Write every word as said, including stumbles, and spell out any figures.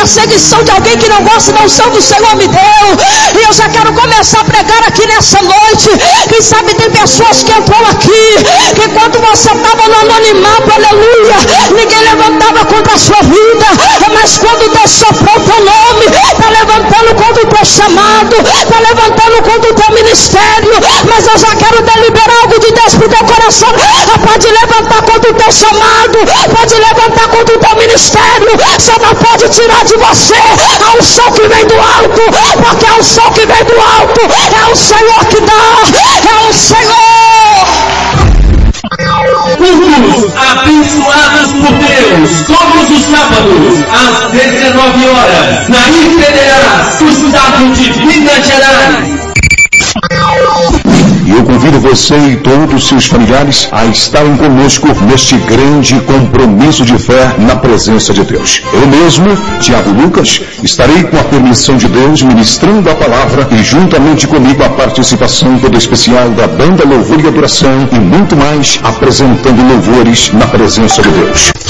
perseguição de alguém que não gosta da unção que o Senhor me deu. E eu já quero começar a pregar aqui nessa noite. Quem sabe tem pessoas que entrou aqui, que enquanto você estava no anonimato, aleluia, ninguém levantava contra a sua vida, mas quando Deus soprou o teu nome, está levantando contra o teu chamado, está levantando contra o teu ministério. Mas eu já quero deliberar algo de Deus para o teu coração. Pode levantar contra o teu chamado, pode levantar contra o teu ministério, só não pode tirar de você a unção que vem do alto, porque a unção que vem do alto é o Senhor que dá, é o Senhor. Cultos abençoados por Deus, todos os sábados, às dezenove horas, na I P D A, no estado de Minas Gerais. E eu convido você e todos os seus familiares a estarem conosco neste grande compromisso de fé na presença de Deus. Eu mesmo, Tiago Lucas, estarei com a permissão de Deus ministrando a palavra e juntamente comigo a participação toda especial da banda Louvor e Adoração e muito mais apresentando louvores na presença de Deus.